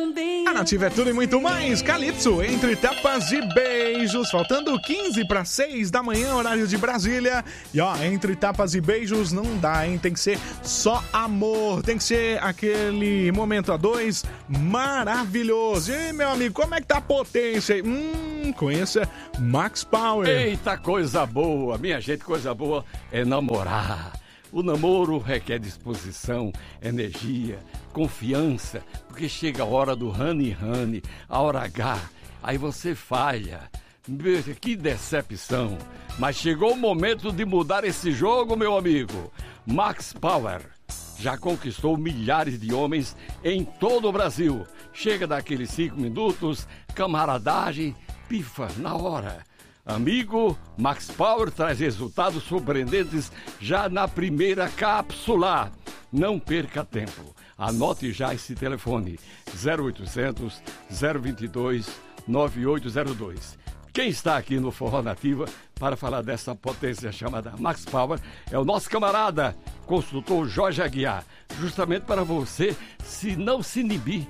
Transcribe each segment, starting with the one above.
A Nativa é tudo e muito mais. Calypso, entre tapas e beijos. Faltando 15 para 6 da manhã, horário de Brasília. E ó, entre tapas e beijos não dá, hein? Tem que ser só amor. Tem que ser aquele momento a dois maravilhoso. E aí, meu amigo, como é que tá a potência aí? Conheça Max Power. Eita, coisa boa. Minha gente, coisa boa é namorar. O namoro requer disposição, energia, confiança, porque chega a hora do honey, a hora H, aí você falha. Que decepção. Mas chegou o momento de mudar esse jogo, meu amigo. Max Power já conquistou milhares de homens em todo o Brasil. Chega daqueles 5 minutos, camaradagem, pifa na hora. Amigo, Max Power traz resultados surpreendentes já na primeira cápsula. Não perca tempo. Anote já esse telefone: 0800 022 9802. Quem está aqui no Forró Nativa para falar dessa potência chamada Max Power é o nosso camarada, consultor Jorge Aguiar. Justamente para você não se inibir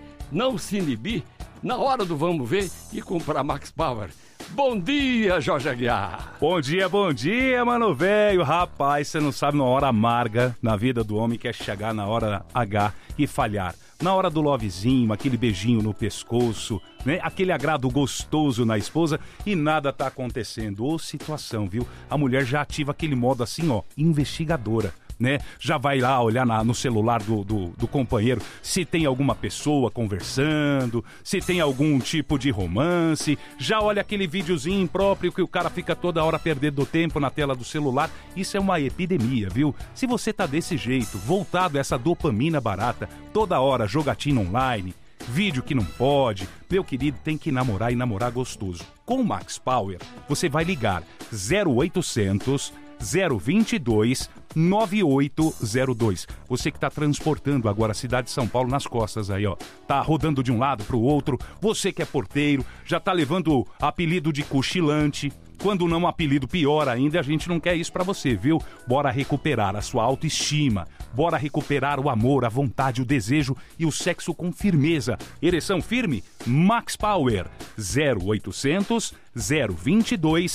na hora do vamos ver e comprar Max Power. Bom dia, Jorge Aguiar. Bom dia, mano velho. Rapaz, você não sabe, uma hora amarga na vida do homem que é chegar na hora H e falhar. Na hora do lovezinho, aquele beijinho no pescoço, né? Aquele agrado gostoso na esposa e nada tá acontecendo. Ô, situação, viu? A mulher já ativa aquele modo assim, ó, investigadora. Né? Já vai lá olhar no celular do companheiro se tem alguma pessoa conversando, se tem algum tipo de romance, já olha aquele videozinho impróprio que o cara fica toda hora perdendo tempo na tela do celular. Isso é uma epidemia, viu? Se você tá desse jeito, voltado a essa dopamina barata, toda hora jogatina online, vídeo que não pode, meu querido, tem que namorar e namorar gostoso. Com o Max Power, você vai ligar 0800 022 9802. Você que está transportando agora a cidade de São Paulo nas costas aí, ó. Tá rodando de um lado para o outro. Você que é porteiro, já tá levando apelido de cochilante. Quando não, um apelido pior ainda, a gente não quer isso pra você, viu? Bora recuperar a sua autoestima. Bora recuperar o amor, a vontade, o desejo e o sexo com firmeza. Ereção firme? Max Power. 0800 022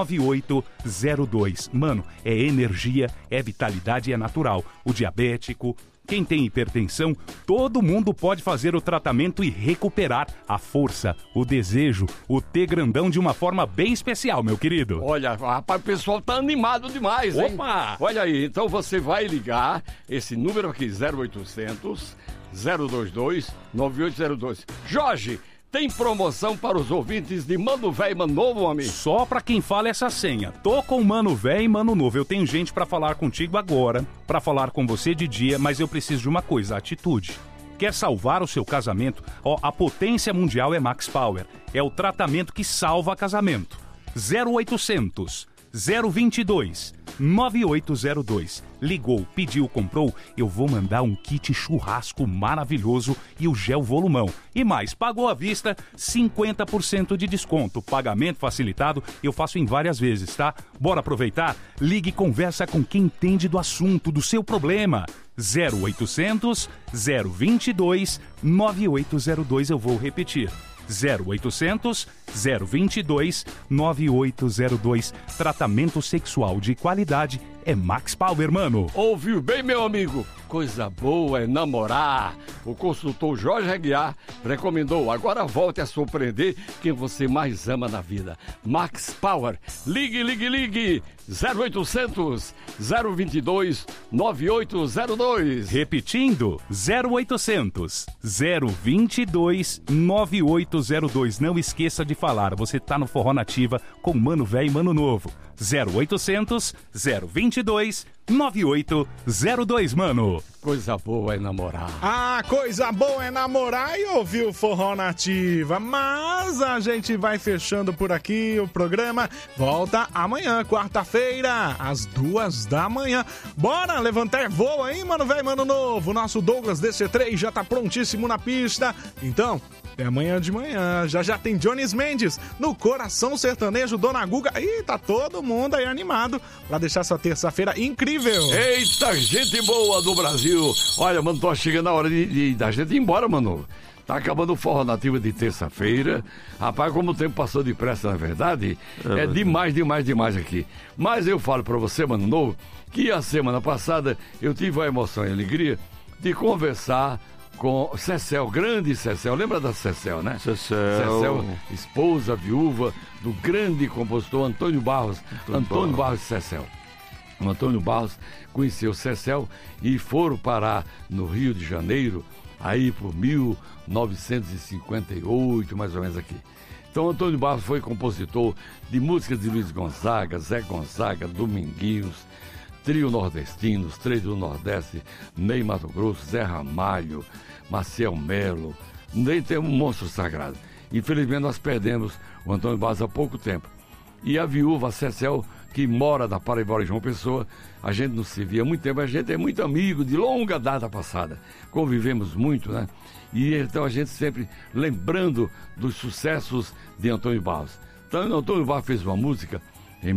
9802. Mano, é energia, é vitalidade e é natural. O diabético, quem tem hipertensão, todo mundo pode fazer o tratamento e recuperar a força, o desejo, o T grandão de uma forma bem especial, meu querido. Olha, rapaz, o pessoal tá animado demais, hein? Opa! Olha aí, então você vai ligar esse número aqui, 0800 022 9802. Jorge, tem promoção para os ouvintes de Mano Véio e Mano Novo, amigo? Só pra quem fala essa senha. Tô com Mano Véio e Mano Novo. Eu tenho gente pra falar contigo agora, pra falar com você de dia, mas eu preciso de uma coisa, atitude. Quer salvar o seu casamento? Ó, a potência mundial é Max Power. É o tratamento que salva casamento. 0800 022 9802. Ligou, pediu, comprou, eu vou mandar um kit churrasco maravilhoso e o gel volumão. E mais, pagou à vista, 50% de desconto. Pagamento facilitado, eu faço em várias vezes, tá? Bora aproveitar? Ligue e conversa com quem entende do assunto, do seu problema. 0800 022 9802, eu vou repetir. 0800 022 9802. Tratamento sexual de qualidade é Max Power, mano. Ouviu bem, meu amigo? Coisa boa é namorar. O consultor Jorge Aguiar recomendou. Agora volte a surpreender quem você mais ama na vida. Max Power. Ligue, ligue, ligue. 0800 022 9802. Repetindo, 0800 022 9802. Não esqueça de falar, você tá no Forró Nativa com Mano Véio e Mano Novo. 0800 022 9802, mano. Coisa boa é namorar. Ah, coisa boa é namorar e ouvir o Forró Nativa. Mas a gente vai fechando por aqui o programa. Volta amanhã, quarta-feira, às 2 da manhã. Bora levantar voo aí, Mano Véio, Mano Novo. Nosso Douglas DC3 já tá prontíssimo na pista. Então, até amanhã de manhã. Já tem Jones Mendes no Coração Sertanejo, Dona Guga. Ih, tá todo mundo aí animado pra deixar essa terça-feira incrível. Eita, gente boa do Brasil. Olha, mano, tô chegando a hora da gente ir embora, mano. Tá acabando o Forró Nativa de terça-feira. Rapaz, como o tempo passou depressa, na verdade, é demais aqui. Mas eu falo pra você, Mano Novo, que a semana passada eu tive a emoção e a alegria de conversar com Cecel, grande Cecel. Lembra da Cecel, né? Cecel, esposa, viúva do grande compositor Antônio Barros. Antônio Barros Cecel. O Antônio Barros conheceu Cecel e foram parar no Rio de Janeiro, aí por 1958, mais ou menos aqui. Então, Antônio Barros foi compositor de músicas de Luiz Gonzaga, Zé Gonzaga, Dominguinhos, Trio Nordestino, Os Três do Nordeste, Ney Mato Grosso, Zé Ramalho, Maciel Melo, nem tem um monstro sagrado. Infelizmente, nós perdemos o Antônio Barros há pouco tempo. E a viúva, a Cecel, que mora na Paraibora, João Pessoa, a gente não se via há muito tempo, a gente é muito amigo de longa data passada, convivemos muito, né? E então a gente sempre lembrando dos sucessos de Antônio Barros. Então, Antônio Barros fez uma música em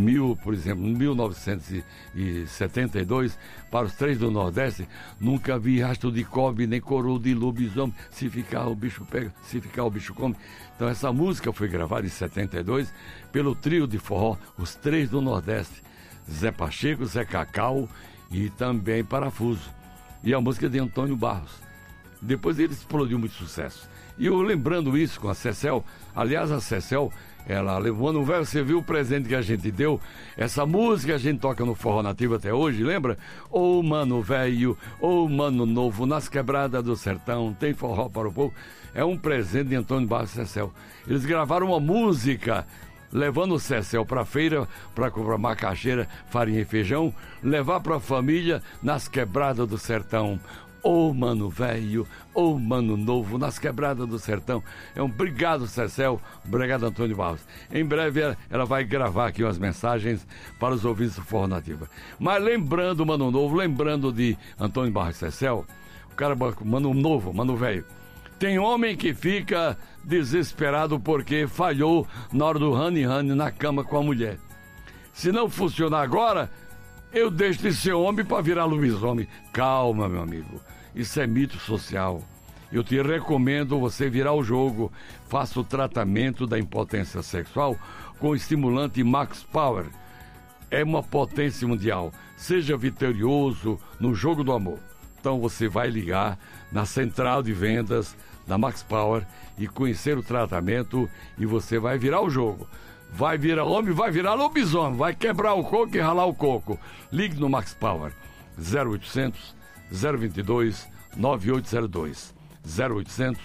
1972, para Os Três do Nordeste, nunca vi rastro de cobre, nem coroa de lobisomem, se ficar o bicho pega, se ficar o bicho come. Então essa música foi gravada em 72 pelo trio de forró Os Três do Nordeste, Zé Pacheco, Zé Cacau e também Parafuso. E a música de Antônio Barros. Depois ele explodiu muito sucesso. E eu lembrando isso com a Cecel, aliás, a Cecel, ela levou no velho, você viu o presente que a gente deu? Essa música a gente toca no Forró Nativo até hoje, lembra? Ô mano velho, ô mano novo, nas quebradas do sertão, tem forró para o povo. É um presente de Antônio Barros e Cecel. Eles gravaram uma música levando o Cecel para feira para comprar macaxeira, farinha e feijão, levar para a família nas quebradas do sertão. Ô mano velho, ô mano novo, nas quebradas do sertão. Obrigado, Cecel, obrigado, Antônio Barros. Em breve ela vai gravar aqui umas mensagens para os ouvintes do Forró Nativa. Mas lembrando, mano novo, lembrando de Antônio Barros e Cecel, o cara, mano novo, mano velho, tem homem que fica desesperado porque falhou na hora do honey na cama com a mulher. Se não funcionar agora, eu deixo de ser homem para virar lobisomem. Calma, meu amigo. Isso é mito social. Eu te recomendo você virar o jogo. Faça o tratamento da impotência sexual com o estimulante Max Power. É uma potência mundial. Seja vitorioso no jogo do amor. Então você vai ligar na central de vendas da Max Power e conhecer o tratamento e você vai virar o jogo. Vai virar homem, vai virar lobisomem, vai quebrar o coco e ralar o coco. Ligue no Max Power, 0800 022 9802. 0800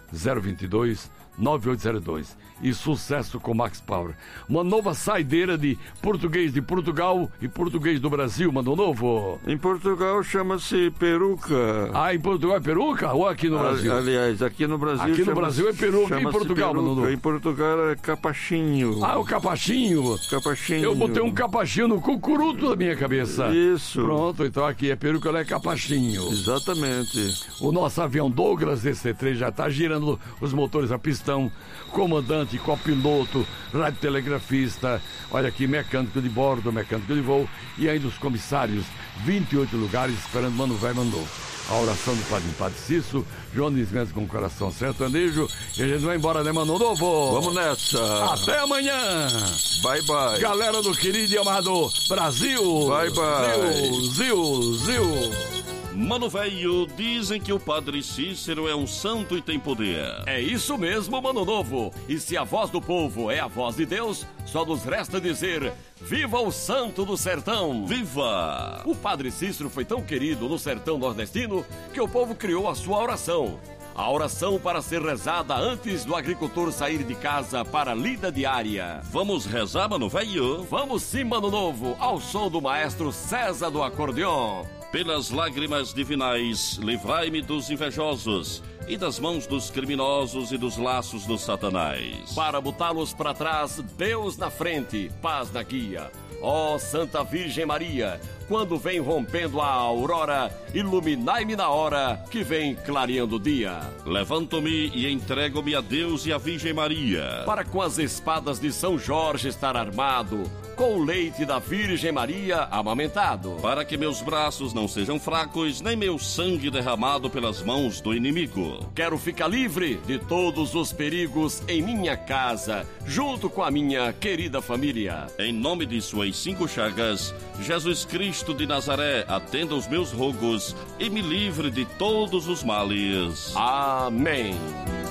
022 9802. E sucesso com Max Power. Uma nova saideira de português de Portugal e português do Brasil, mano novo. Em Portugal chama-se peruca. Ah, em Portugal é peruca ou aqui no Brasil? Aliás, aqui no Brasil. Aqui no Brasil é peruca, em Portugal, mano novo. Em Portugal é capachinho. Ah, o capachinho. Capachinho. Eu botei um capachinho no cucuruto da minha cabeça. Isso. Pronto, então aqui é peruca, ela é capachinho. Exatamente. O nosso avião Douglas DC-3 já está girando os motores a pistão. Comandante, copiloto, radiotelegrafista, olha aqui, mecânico de bordo, mecânico de voo e ainda os comissários, 28 lugares esperando Mano Velho mandou. A oração do Padre Cício, João Mendes com o coração sertanejo e a gente vai embora, né, Mano Novo? Vamos nessa. Até amanhã. Bye, bye. Galera do querido e amado Brasil. Bye, bye. Zil. Mano velho, dizem que o Padre Cícero é um santo e tem poder. É isso mesmo, Mano Novo. E se a voz do povo é a voz de Deus, só nos resta dizer: viva o santo do sertão! Viva! O Padre Cícero foi tão querido no sertão nordestino que o povo criou a sua oração. A oração para ser rezada antes do agricultor sair de casa para a lida diária. Vamos rezar, Mano velho? Vamos sim, Mano Novo, ao som do maestro César do acordeon. Pelas lágrimas divinais, livrai-me dos invejosos e das mãos dos criminosos e dos laços do Satanás. Para botá-los para trás, Deus na frente, paz na guia. Ó Santa Virgem Maria, quando vem rompendo a aurora, iluminai-me na hora que vem clareando o dia. Levanto-me e entrego-me a Deus e à Virgem Maria. Para com as espadas de São Jorge estar armado, com o leite da Virgem Maria amamentado. Para que meus braços não sejam fracos, nem meu sangue derramado pelas mãos do inimigo. Quero ficar livre de todos os perigos em minha casa, junto com a minha querida família. Em nome de suas 5 chagas, Jesus Cristo de Nazaré, atenda os meus rogos e me livre de todos os males. Amém.